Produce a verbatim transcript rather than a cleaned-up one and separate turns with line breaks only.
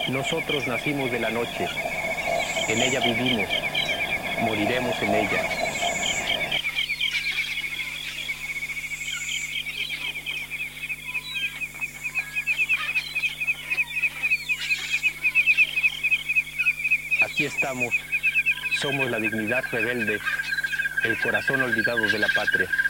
Nosotros nacimos de la noche, en ella vivimos, moriremos en ella. Aquí estamos, somos la dignidad rebelde, el corazón olvidado de la patria.